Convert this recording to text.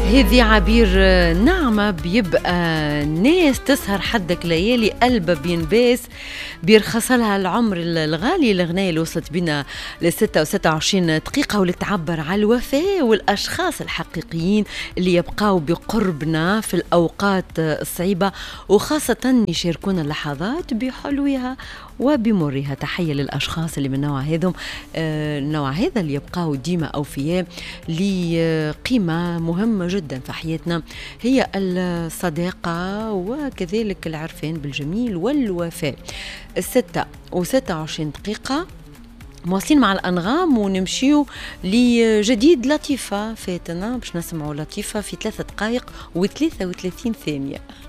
هذه عبير نعمة بيبقى ناس تسهر حدك ليالي قلبها بينباس بيرخص لها العمر الغالي. الأغنية اللي وصلت بنا ل 26 دقيقة واللي تعبر على الوفاة والأشخاص الحقيقيين اللي يبقاو بقربنا في الأوقات الصعيبة وخاصة يشاركون اللحظات بحلوها وبمرها. تحية للأشخاص اللي من النوع هذم النوع هذا اللي يبقاو ديما أوفياء لقيمة مهمة جدا في حياتنا، هي الصداقة وكذلك العرفان بالجميل والوفاء. 6:26 دقيقة مواصلين مع الأنغام ونمشيو لجديد لطيفة فاتنا باش نسمعوا لطيفة في 3 دقائق و33 ثانية.